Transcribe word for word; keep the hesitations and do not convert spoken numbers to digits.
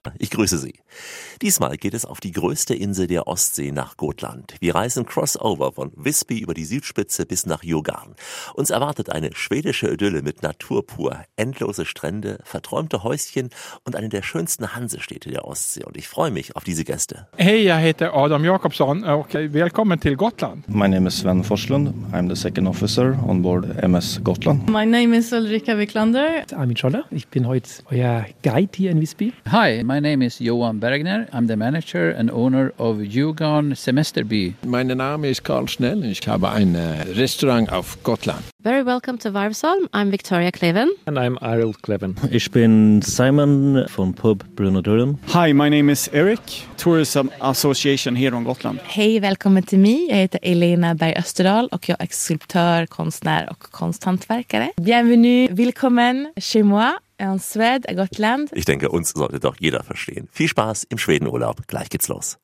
Ich grüße Sie. Diesmal geht es auf die größte Insel der Ostsee nach Gotland. Wir reisen crossover von Visby über die Südspitze bis nach Djurgården. Uns erwartet eine schwedische Idylle mit Natur pur, endlose Strände, verträumte Häuschen und eine der schönsten Hansestädte der Ostsee. Und ich freue mich auf diese Gäste. Hej, jag heter Adam Jakobsson och välkommen till Gotland. My name is Sven Forslund. I'm the second officer on board M S Gotland. My name is Ulrika Wiklander. Armin Scholler. Ich bin heute euer Guide hier in Visby. Hi, my name is Johan Bergner. I'm the manager and owner of Djurgården Semesterby. Mein Name ist Karl Schnell. Ich habe ein Restaurant auf Gotland. Very welcome to Varvsholm. I'm Victoria Kleven. And I'm Ariel Kleven. Ich bin Simon von Pub Brunodullen. Hi, my name is Eric, Tourism Association here on Gotland. Hej, välkommen till mig. Jag heter Elena Berg Österdal och jag är skulptör, konstnär och konsthantverkare. Bienvenue, willkommen chez moi. En Suède, à Gotland. Ich denke, uns sollte doch jeder verstehen. Viel Spaß im Schwedenurlaub. Gleich geht's los.